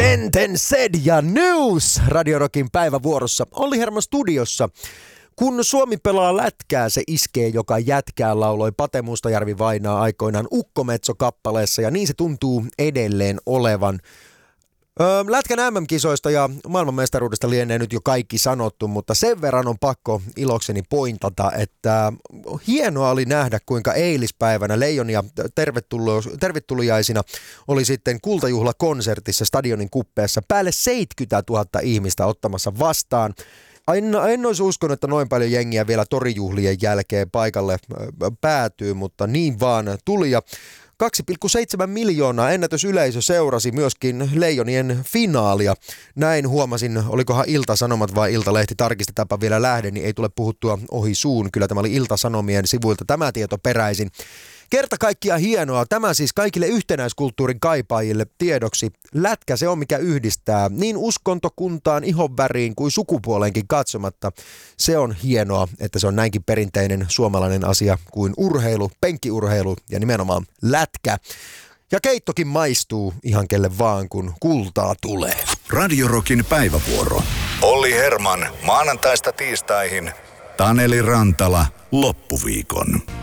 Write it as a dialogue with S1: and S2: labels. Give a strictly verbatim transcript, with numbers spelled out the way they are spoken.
S1: Sentenced ja News Radio Rockin päivävuorossa. Olli Herman studiossa. Kun Suomi pelaa lätkää, se iskee joka jätkää, lauloi Pate Mustajärvi Vainaa aikoinaan Ukkometso-kappaleessa, ja niin se tuntuu edelleen olevan. Öö, Lätkän M M-kisoista ja maailmanmestaruudesta lienee nyt jo kaikki sanottu, mutta sen verran on pakko ilokseni pointata, että hienoa oli nähdä, kuinka eilispäivänä Leijonia tervetullu- tervetuliaisina oli sitten kultajuhlakonsertissa Stadionin kuppeessa päälle seitsemänkymmentätuhatta ihmistä ottamassa vastaan. En, en olisi uskonut, että noin paljon jengiä vielä torijuhlien jälkeen paikalle päätyy, mutta niin vaan tuli. Ja kaksi pilkku seitsemän miljoonaa ennätysyleisö seurasi myöskin Leijonien finaalia. Näin huomasin, olikohan Ilta-Sanomat vai Iltalehti, tarkistetaanpa vielä lähde, niin ei tule puhuttua ohi suun. Kyllä tämä oli Ilta-Sanomien sivuilta tämä tieto peräisin. Kerta kaikkiaan hienoa. Tämä siis kaikille yhtenäiskulttuurin kaipaajille tiedoksi. Lätkä se on, mikä yhdistää niin uskontokuntaan, ihonväriin kuin sukupuoleenkin katsomatta. Se on hienoa, että se on näinkin perinteinen suomalainen asia kuin urheilu, penkkiurheilu ja nimenomaan lätkä. Ja keittokin maistuu ihan kelle vaan, kun kultaa tulee.
S2: Radio Rockin päivävuoro. Olli Herman maanantaista tiistaihin. Taneli Rantala loppuviikon.